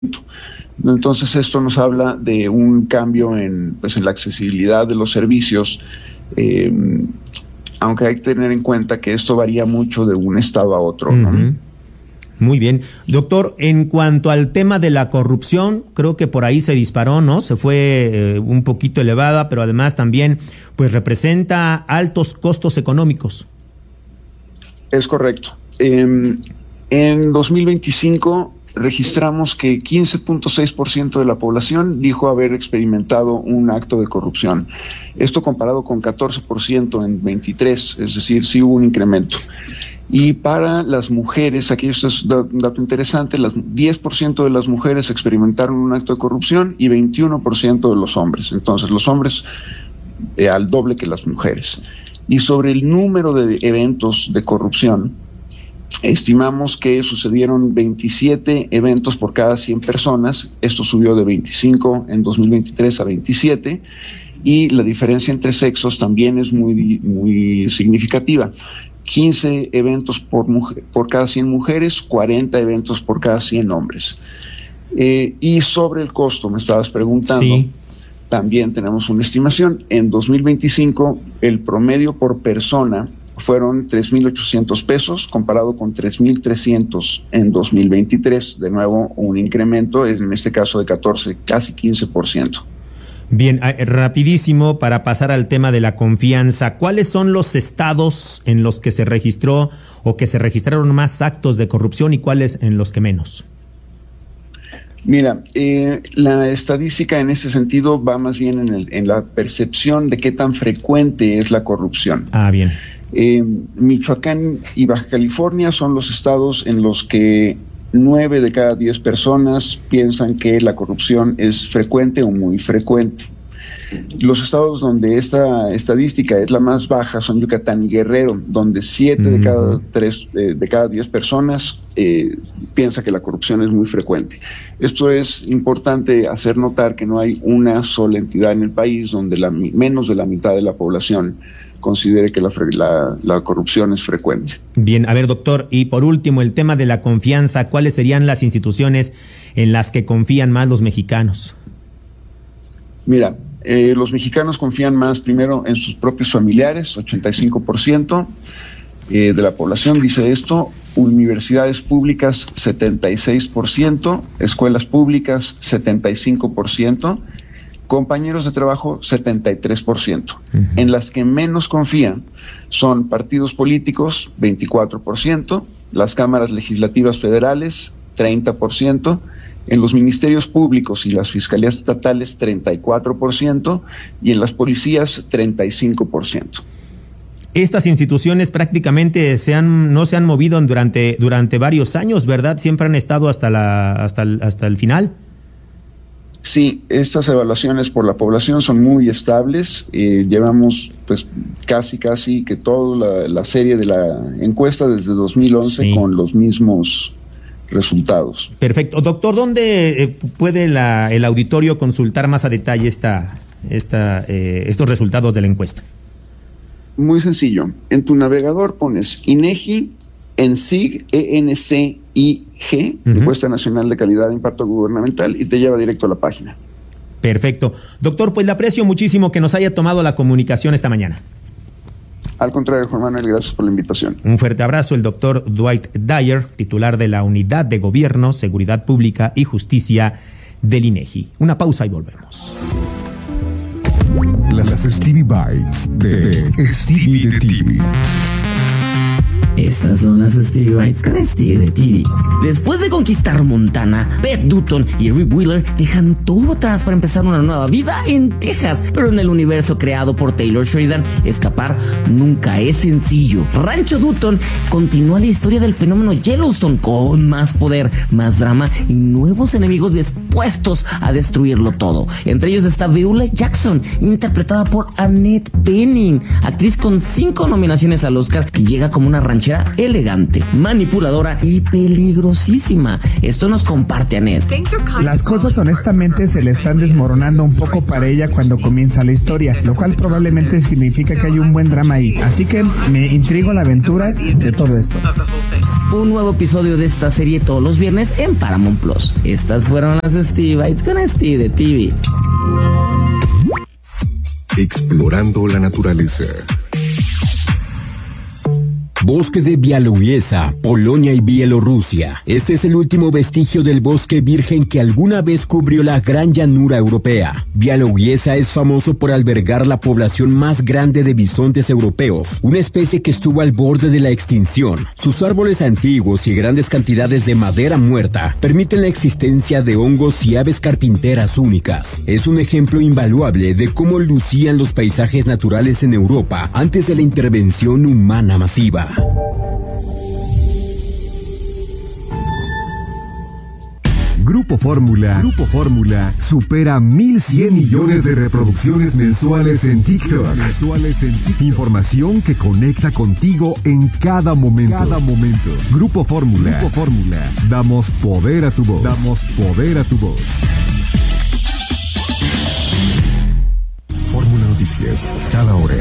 Entonces esto nos habla de un cambio en la accesibilidad de los servicios, aunque hay que tener en cuenta que esto varía mucho de un estado a otro, ¿no? Uh-huh. Muy bien. Doctor, en cuanto al tema de la corrupción, creo que por ahí se disparó, ¿no? Se fue un poquito elevada, pero además también pues representa altos costos económicos. Es correcto. En 2025 registramos que 15.6% de la población dijo haber experimentado un acto de corrupción. Esto comparado con 14% en 23, es decir, sí hubo un incremento. Y para las mujeres, aquí esto es un dato interesante, 10% de las mujeres experimentaron un acto de corrupción y 21% de los hombres. Entonces, los hombres al doble que las mujeres. Y sobre el número de eventos de corrupción, estimamos que sucedieron 27 eventos por cada 100 personas. Esto subió de 25 en 2023 a 27. Y la diferencia entre sexos también es muy significativa. 15 eventos por cada 100 mujeres, 40 eventos por cada 100 hombres. Y sobre el costo, me estabas preguntando, sí. También tenemos una estimación. En 2025, el promedio por persona fueron 3,800 pesos, comparado con 3,300 en 2023. De nuevo, un incremento, en este caso de 14, casi 15%. Bien, rapidísimo para pasar al tema de la confianza. ¿Cuáles son los estados en los que se registró o que se registraron más actos de corrupción y cuáles en los que menos? Mira, la estadística en este sentido va más bien en la percepción de qué tan frecuente es la corrupción. Ah, bien. Michoacán y Baja California son los estados en los que 9 de cada 10 personas piensan que la corrupción es frecuente o muy frecuente. Los estados donde esta estadística es la más baja son Yucatán y Guerrero, donde 7 de cada 10 personas piensa que la corrupción es muy frecuente. Esto es importante hacer notar que no hay una sola entidad en el país donde menos de la mitad de la población considere que la corrupción es frecuente. Bien, a ver, doctor, y por último, el tema de la confianza, ¿cuáles serían las instituciones en las que confían más los mexicanos? Mira, los mexicanos confían más primero en sus propios familiares, 85% de la población dice esto, universidades públicas 76%, escuelas públicas 75%, compañeros de trabajo 73%. Uh-huh. En las que menos confían son partidos políticos 24%, las cámaras legislativas federales 30%, en los ministerios públicos y las fiscalías estatales 34% y en las policías 35%. Estas instituciones prácticamente no se han movido durante varios años, ¿verdad? Siempre han estado hasta el final. Sí, estas evaluaciones por la población son muy estables. Llevamos pues casi que toda la serie de la encuesta desde 2011 sí. Con los mismos resultados. Perfecto. Doctor, ¿dónde puede el auditorio consultar más a detalle estos resultados de la encuesta? Muy sencillo. En tu navegador pones INEGI, ENSIG, ENCIG, uh-huh. Encuesta Nacional de Calidad de Impacto Gubernamental, y te lleva directo a la página. Perfecto. Doctor, pues le aprecio muchísimo que nos haya tomado la comunicación esta mañana. Al contrario, Juan Manuel, gracias por la invitación. Un fuerte abrazo, el doctor Dwight Dyer, titular de la Unidad de Gobierno, Seguridad Pública y Justicia del INEGI. Una pausa y volvemos. Las Stevie Bites de Stevie de TV. Estas son las Stevie Bites con Stevie de TV. Después de conquistar Montana, Beth Dutton y Rip Wheeler dejan todo atrás para empezar una nueva vida en Texas. Pero en el universo creado por Taylor Sheridan, escapar nunca es sencillo. Rancho Dutton continúa la historia del fenómeno Yellowstone con más poder, más drama y nuevos enemigos dispuestos a destruirlo todo. Entre ellos está Beulah Jackson, interpretada por Annette Bening, actriz con 5 nominaciones al Oscar, que llega como una ranchera ranchera elegante, manipuladora y peligrosísima. Esto nos comparte Annette. Las cosas honestamente se le están desmoronando un poco para ella cuando comienza la historia, lo cual probablemente significa que hay un buen drama ahí. Así que me intriga la aventura de todo esto. Un nuevo episodio de esta serie todos los viernes en Paramount Plus. Estas fueron las Steve Bites con Steve de TV. Explorando la naturaleza. Bosque de Białowieża, Polonia y Bielorrusia. Este es el último vestigio del bosque virgen que alguna vez cubrió la gran llanura europea. Białowieża es famoso por albergar la población más grande de bisontes europeos, una especie que estuvo al borde de la extinción. Sus árboles antiguos y grandes cantidades de madera muerta permiten la existencia de hongos y aves carpinteras únicas. Es un ejemplo invaluable de cómo lucían los paisajes naturales en Europa antes de la intervención humana masiva. Grupo Fórmula supera 1,100 millones de reproducciones mensuales en TikTok. Información que conecta contigo en cada momento. Grupo Fórmula. Damos poder a tu voz. Fórmula Noticias, cada hora.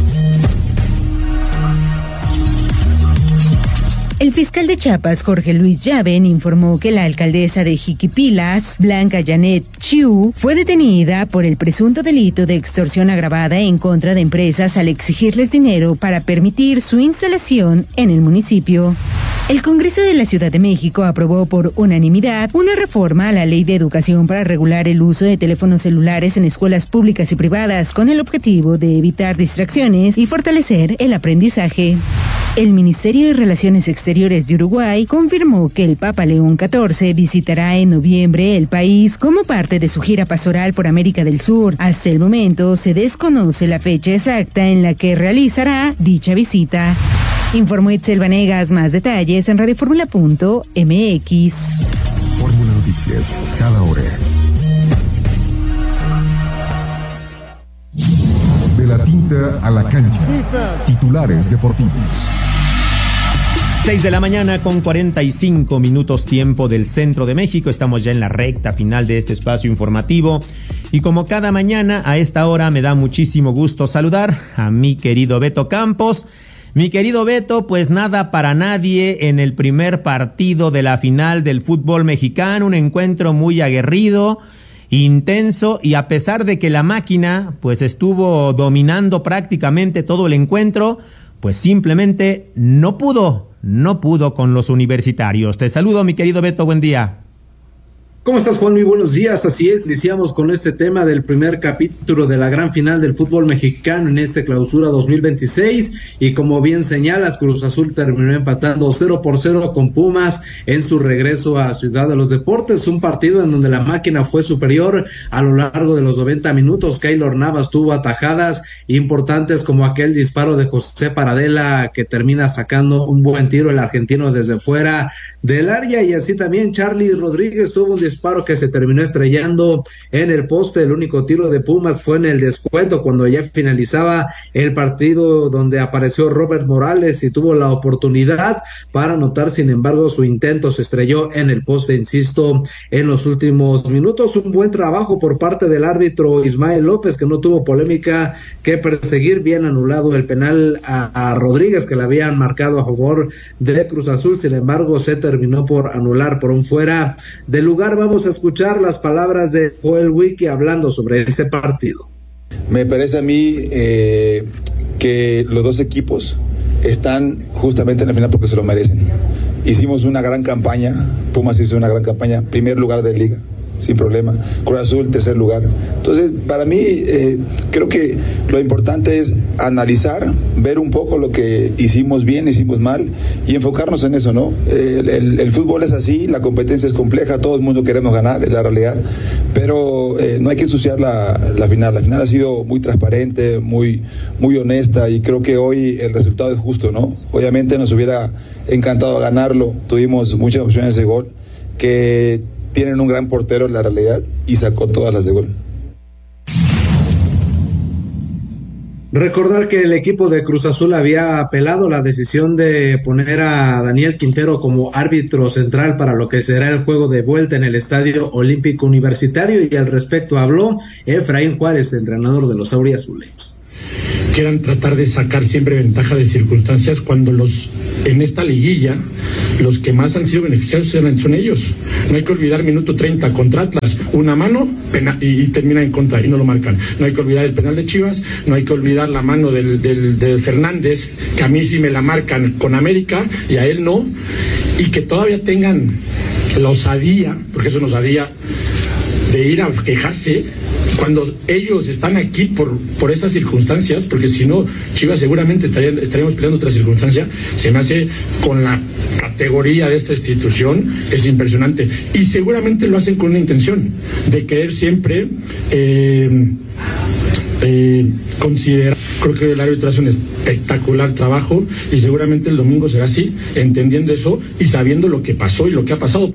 El fiscal de Chiapas, Jorge Luis Llaven, informó que la alcaldesa de Jiquipilas, Blanca Janet Chiu, fue detenida por el presunto delito de extorsión agravada en contra de empresas al exigirles dinero para permitir su instalación en el municipio. El Congreso de la Ciudad de México aprobó por unanimidad una reforma a la Ley de Educación para regular el uso de teléfonos celulares en escuelas públicas y privadas con el objetivo de evitar distracciones y fortalecer el aprendizaje. El Ministerio de Relaciones Exteriores de Uruguay confirmó que el Papa León XIV visitará en noviembre el país como parte de su gira pastoral por América del Sur. Hasta el momento se desconoce la fecha exacta en la que realizará dicha visita. Informó Itzel Vanegas. Más detalles en radioformula.mx. Fórmula Noticias, cada hora. De la tinta a la cancha. Titulares deportivos. 6 de la mañana con 45 minutos tiempo del centro de México. Estamos ya en la recta final de este espacio informativo. Y como cada mañana a esta hora me da muchísimo gusto saludar a mi querido Beto Campos. Mi querido Beto, pues nada para nadie en el primer partido de la final del fútbol mexicano. Un encuentro muy aguerrido, intenso, y a pesar de que la máquina pues estuvo dominando prácticamente todo el encuentro, pues simplemente no pudo con los universitarios. Te saludo, mi querido Beto, buen día. ¿Cómo estás, Juan? Muy buenos días. Así es, iniciamos con este tema del primer capítulo de la gran final del fútbol mexicano en este clausura 2026, y como bien señalas, Cruz Azul terminó empatando 0-0 con Pumas en su regreso a Ciudad de los Deportes, un partido en donde la máquina fue superior a lo largo de los 90 minutos. Keylor Navas tuvo atajadas importantes como aquel disparo de José Paradela que termina sacando un buen tiro el argentino desde fuera del área, y así también Charly Rodríguez tuvo un disparo que se terminó estrellando en el poste. El único tiro de Pumas fue en el descuento, cuando ya finalizaba el partido, donde apareció Robert Morales y tuvo la oportunidad para anotar. Sin embargo, su intento se estrelló en el poste, insisto, en los últimos minutos. Un buen trabajo por parte del árbitro Ismael López, que no tuvo polémica que perseguir. Bien anulado el penal a Rodríguez, que le habían marcado a favor de Cruz Azul. Sin embargo, se terminó por anular por un fuera de lugar. Vamos a escuchar las palabras de Joel Wiki hablando sobre este partido. Me parece a mí que los dos equipos están justamente en la final porque se lo merecen. Hicimos una gran campaña, Pumas hizo una gran campaña, primer lugar de liga, sin problema. Cruz Azul, tercer lugar. Entonces, para mí, creo que lo importante es analizar, ver un poco lo que hicimos bien, hicimos mal, y enfocarnos en eso, ¿no? El fútbol es así, la competencia es compleja, todo el mundo queremos ganar, es la realidad, pero no hay que ensuciar la final. La final ha sido muy transparente, muy honesta, y creo que hoy el resultado es justo, ¿no? Obviamente nos hubiera encantado ganarlo, tuvimos muchas opciones de gol, que tienen un gran portero en la realidad, y sacó todas las de gol. Recordar que el equipo de Cruz Azul había apelado la decisión de poner a Daniel Quintero como árbitro central para lo que será el juego de vuelta en el Estadio Olímpico Universitario, y al respecto habló Efraín Juárez, entrenador de los auriazules. Quieran tratar de sacar siempre ventaja de circunstancias cuando en esta liguilla los que más han sido beneficiados son ellos. No hay que olvidar minuto 30 contra Atlas, una mano y termina en contra y no lo marcan. No hay que olvidar el penal de Chivas, no hay que olvidar la mano de Fernández, que a mí sí me la marcan con América y a él no, y que todavía tengan la osadía, porque eso es una osadía, de ir a quejarse cuando ellos están aquí por esas circunstancias, porque si no, Chivas seguramente estaríamos peleando otra circunstancia. Se me hace, con la categoría de esta institución, es impresionante, y seguramente lo hacen con una intención de querer siempre considerar. Creo que el árbitro hace un espectacular trabajo, y seguramente el domingo será así, entendiendo eso y sabiendo lo que pasó y lo que ha pasado.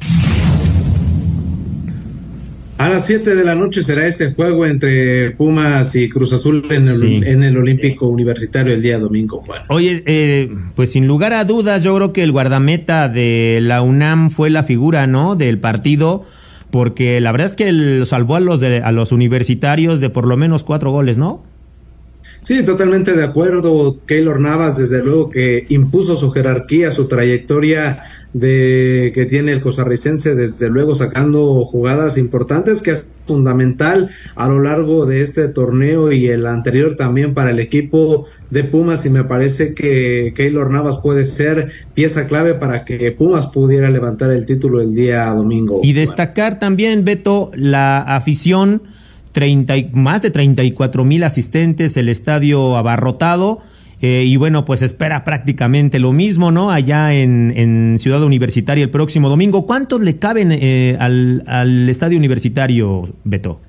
A las 7 de la noche será este juego entre Pumas y Cruz Azul en el Olímpico Universitario el día domingo, Juan. Oye, pues sin lugar a dudas, yo creo que el guardameta de la UNAM fue la figura, ¿no?, del partido, porque la verdad es que salvó a los universitarios de por lo menos 4 goles, ¿no? Sí, totalmente de acuerdo. Keylor Navas, desde luego que impuso su jerarquía, su trayectoria que tiene el costarricense, desde luego sacando jugadas importantes, que es fundamental a lo largo de este torneo y el anterior también para el equipo de Pumas, y me parece que Keylor Navas puede ser pieza clave para que Pumas pudiera levantar el título el día domingo. Y destacar también, Beto, la afición, más de 34,000 asistentes, el estadio abarrotado, y bueno, pues espera prácticamente lo mismo, ¿no?, allá en Ciudad Universitaria el próximo domingo. ¿Cuántos le caben al estadio universitario, Beto?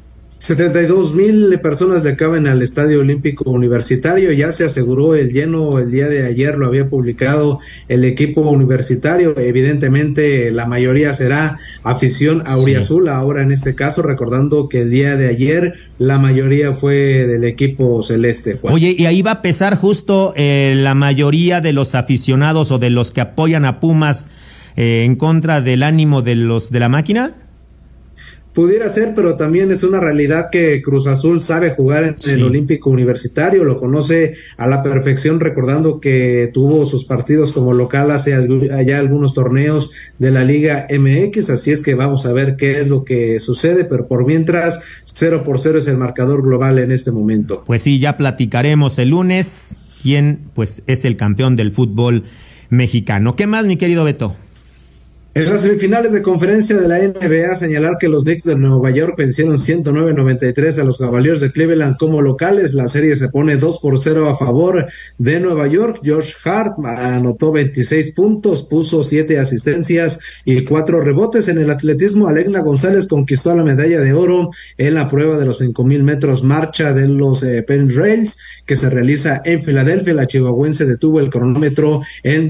72,000 personas le caben al Estadio Olímpico Universitario. Ya se aseguró el lleno el día de ayer, lo había publicado el equipo universitario. Evidentemente la mayoría será afición auriazul, ahora en este caso, recordando que el día de ayer la mayoría fue del equipo celeste, Juan. Oye, y ahí va a pesar justo la mayoría de los aficionados o de los que apoyan a Pumas en contra del ánimo de la máquina. Pudiera ser, pero también es una realidad que Cruz Azul sabe jugar en el Olímpico Universitario, lo conoce a la perfección, recordando que tuvo sus partidos como local hace allá algunos torneos de la Liga MX, así es que vamos a ver qué es lo que sucede, pero por mientras 0-0 es el marcador global en este momento. Pues sí, ya platicaremos el lunes quién pues es el campeón del fútbol mexicano. ¿Qué más, mi querido Beto? En las semifinales de conferencia de la NBA, señalar que los Knicks de Nueva York vencieron 109-93 a los Cavaliers de Cleveland como locales. La serie se pone 2-0 a favor de Nueva York. Josh Hart anotó 26 puntos, puso 7 asistencias y 4 rebotes. En el atletismo, Alegna González conquistó la medalla de oro en la prueba de los 5,000 metros marcha de los Penn Rails, que se realiza en Filadelfia. La chihuahuense detuvo el cronómetro en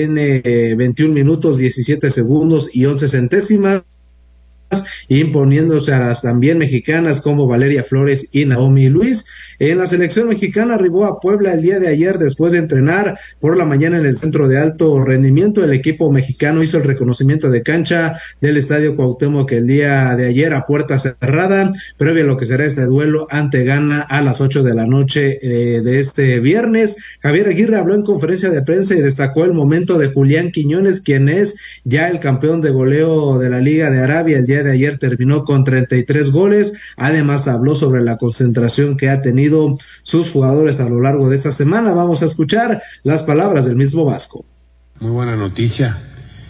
21 minutos 17 segundos y 11 centésimas, imponiéndose a las también mexicanas como Valeria Flores y Naomi Luis. En la selección mexicana arribó a Puebla el día de ayer después de entrenar por la mañana en el centro de alto rendimiento. El equipo mexicano hizo el reconocimiento de cancha del Estadio Cuauhtémoc el día de ayer a puerta cerrada, previo a lo que será este duelo ante Ghana a las 8 de la noche de este viernes. Javier Aguirre habló en conferencia de prensa y destacó el momento de Julián Quiñones, quien es ya el campeón de goleo de la Liga de Arabia. El día de ayer terminó con 33 goles. Además habló sobre la concentración que ha tenido sus jugadores a lo largo de esta semana. Vamos a escuchar las palabras del mismo Vasco. Muy buena noticia.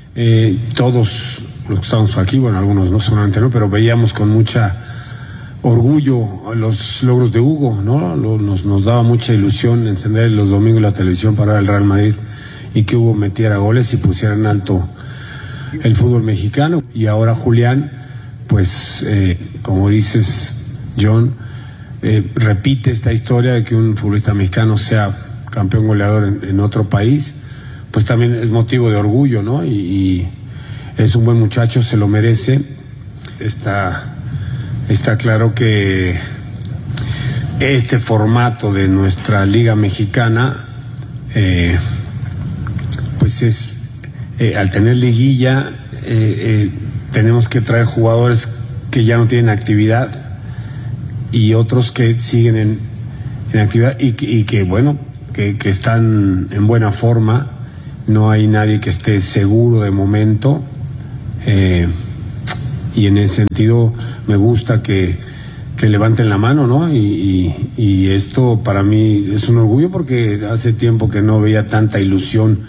Todos los que estamos aquí, bueno, algunos no solamente no, pero veíamos con mucha orgullo los logros de Hugo, ¿no? Nos daba mucha ilusión encender los domingos la televisión para ver el Real Madrid y que Hugo metiera goles y pusiera en alto el fútbol mexicano. Y ahora Julián, pues como dices, John, repite esta historia de que un futbolista mexicano sea campeón goleador en otro país, pues también es motivo de orgullo, ¿no? Y es un buen muchacho, se lo merece. Está claro que este formato de nuestra Liga Mexicana, pues es, al tener liguilla, tenemos que traer jugadores que ya no tienen actividad y otros que siguen en actividad y que bueno, que están en buena forma. No hay nadie que esté seguro de momento, y en ese sentido me gusta que levanten la mano, ¿no? Y esto para mí es un orgullo porque hace tiempo que no veía tanta ilusión.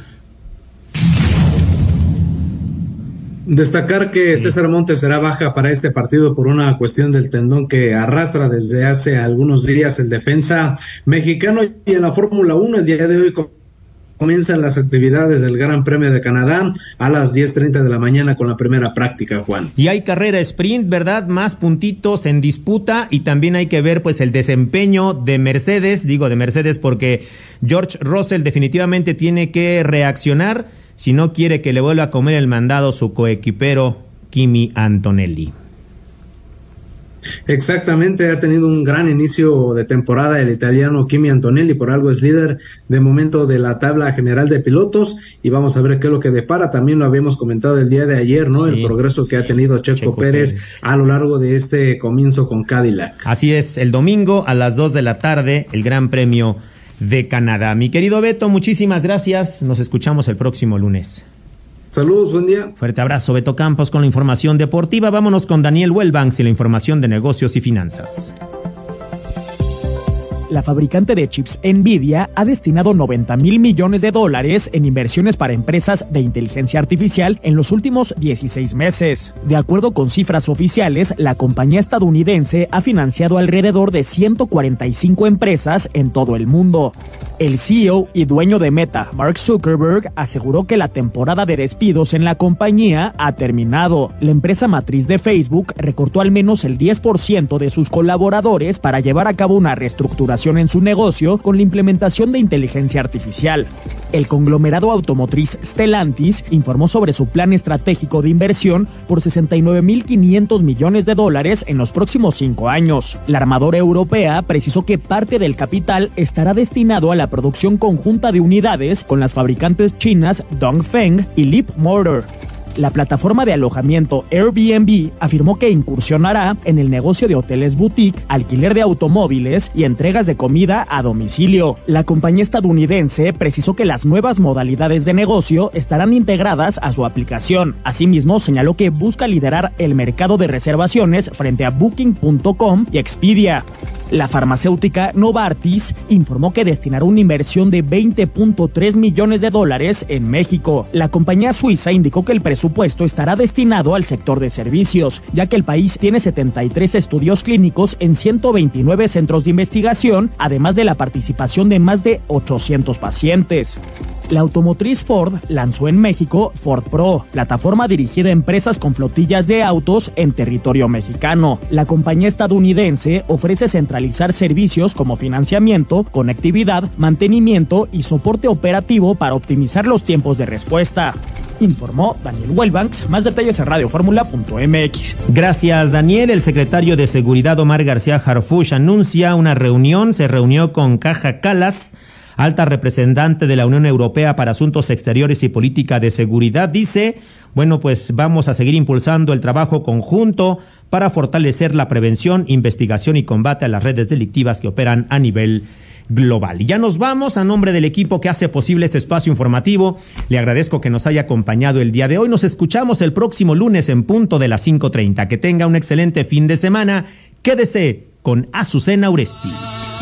Destacar que César Montes será baja para este partido por una cuestión del tendón que arrastra desde hace algunos días el defensa mexicano. Y en la Fórmula 1 el día de hoy comienzan las actividades del Gran Premio de Canadá a las 10:30 de la mañana con la primera práctica, Juan. Y hay carrera sprint, ¿verdad? Más puntitos en disputa, y también hay que ver pues el desempeño de Mercedes, digo de Mercedes porque George Russell definitivamente tiene que reaccionar si no quiere que le vuelva a comer el mandado su coequipero Kimi Antonelli. Exactamente, ha tenido un gran inicio de temporada el italiano Kimi Antonelli, por algo es líder de momento de la tabla general de pilotos, y vamos a ver qué es lo que depara. También lo habíamos comentado el día de ayer, ¿no? Sí, el progreso que ha tenido Checo Pérez a lo largo de este comienzo con Cadillac. Así es, el domingo a las 2 de la tarde, el Gran Premio de Canadá. Mi querido Beto, muchísimas gracias, nos escuchamos el próximo lunes. Saludos, buen día. Fuerte abrazo, Beto Campos, con la información deportiva. Vámonos con Daniel Wellbanks y la información de negocios y finanzas. La fabricante de chips Nvidia ha destinado $90,000 millones en inversiones para empresas de inteligencia artificial en los últimos 16 meses. De acuerdo con cifras oficiales, la compañía estadounidense ha financiado alrededor de 145 empresas en todo el mundo. El CEO y dueño de Meta, Mark Zuckerberg, aseguró que la temporada de despidos en la compañía ha terminado. La empresa matriz de Facebook recortó al menos el 10% de sus colaboradores para llevar a cabo una reestructuración en su negocio con la implementación de inteligencia artificial. El conglomerado automotriz Stellantis informó sobre su plan estratégico de inversión por $69,500 millones en los próximos 5 años. La armadora europea precisó que parte del capital estará destinado a la producción conjunta de unidades con las fabricantes chinas Dongfeng y Leapmotor. La plataforma de alojamiento Airbnb afirmó que incursionará en el negocio de hoteles boutique, alquiler de automóviles y entregas de comida a domicilio. La compañía estadounidense precisó que las nuevas modalidades de negocio estarán integradas a su aplicación. Asimismo, señaló que busca liderar el mercado de reservaciones frente a Booking.com y Expedia. La farmacéutica Novartis informó que destinará una inversión de $20.3 millones en México. La compañía suiza indicó que el presupuesto estará destinado al sector de servicios, ya que el país tiene 73 estudios clínicos en 129 centros de investigación, además de la participación de más de 800 pacientes. La automotriz Ford lanzó en México Ford Pro, plataforma dirigida a empresas con flotillas de autos en territorio mexicano. La compañía estadounidense ofrece centralizar servicios como financiamiento, conectividad, mantenimiento y soporte operativo para optimizar los tiempos de respuesta. Informó Daniel Wellbanks. Más detalles en radioformula.mx. Gracias, Daniel. El secretario de Seguridad, Omar García Harfuch, anuncia una reunión. Se reunió con Kaja Kallas, alta representante de la Unión Europea para Asuntos Exteriores y Política de Seguridad. Dice, bueno, pues vamos a seguir impulsando el trabajo conjunto para fortalecer la prevención, investigación y combate a las redes delictivas que operan a nivel global. Y ya nos vamos. A nombre del equipo que hace posible este espacio informativo, le agradezco que nos haya acompañado el día de hoy. Nos escuchamos el próximo lunes en punto de las 5:30. Que tenga un excelente fin de semana. Quédese con Azucena Uresti.